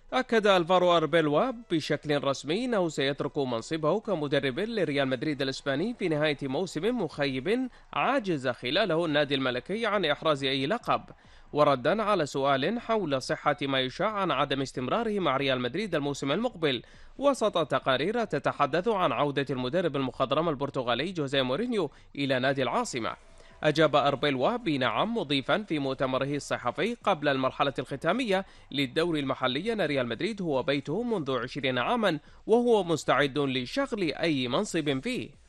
أكد ألفارو أربيلوا بشكل رسمي أنه سيترك منصبه كمدرب لريال مدريد الإسباني في نهاية موسم مخيب عاجز خلاله النادي الملكي عن إحراز أي لقب. وردا على سؤال حول صحة ما يشاع عن عدم استمراره مع ريال مدريد الموسم المقبل وسط تقارير تتحدث عن عودة المدرب المخضرم البرتغالي جوزيه مورينيو إلى نادي العاصمة، أجاب أربيلوا بنعم، مضيفا في مؤتمره الصحفي قبل المرحلة الختامية للدوري المحلي أن ريال مدريد هو بيته منذ 20 عاما وهو مستعد لشغل أي منصب فيه.